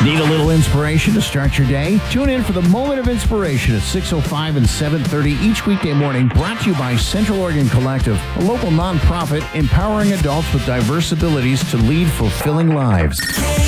Need a little inspiration to start your day? Tune in for the Moment of Inspiration at 6:05 and 7:30 each weekday morning, brought to you by Central Oregon Collective, a local nonprofit empowering adults with diverse abilities to lead fulfilling lives.